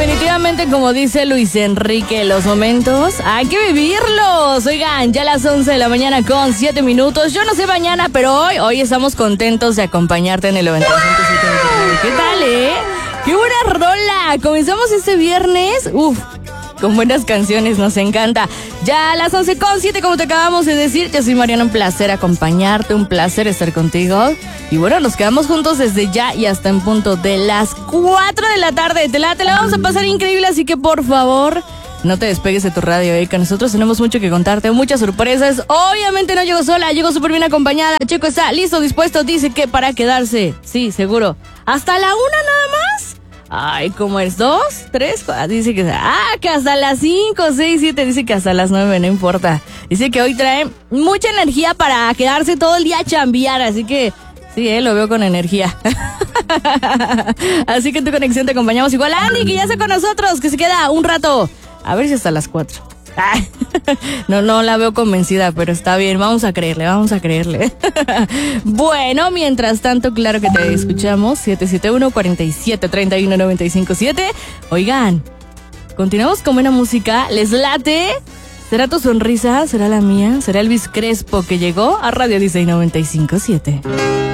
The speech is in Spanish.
definitivamente, como dice Luis Enrique, los momentos hay que vivirlos. Oigan, ya a las 11 de la mañana con 7 minutos. Yo no sé mañana, pero hoy estamos contentos de acompañarte en el 95.7. ¿Qué tal, ¡Qué buena rola! Comenzamos este viernes. Con buenas canciones, nos encanta. Ya a las 11:07, como te acabamos de decir, yo soy Mariana, un placer acompañarte, un placer estar contigo. Y bueno, nos quedamos juntos desde ya y hasta en punto de las 4 de la tarde. Te la vamos a pasar increíble, así que por favor, no te despegues de tu radio, que nosotros tenemos mucho que contarte, muchas sorpresas. Obviamente no llego sola, llego súper bien acompañada. Checo está listo, dispuesto, dice que para quedarse. Sí, seguro. ¿Hasta la 1 nada más? Ay, ¿cómo es? 2, 3, 4, dice que hasta las 5, 6, 7, dice que hasta las 9, no importa. Dice que hoy trae mucha energía para quedarse todo el día a chambear, así que sí, lo veo con energía. Así que en tu conexión te acompañamos. Igual a Andy, que ya está con nosotros, que se queda un rato, a ver si hasta las 4. No la veo convencida, pero está bien, vamos a creerle. Bueno, mientras tanto, claro que te escuchamos. 771-4731-957. Oigan, continuamos con buena música. ¿Les late? ¿Será tu sonrisa? ¿Será la mía? ¿Será Elvis Crespo que llegó a Radio Disney 95.7?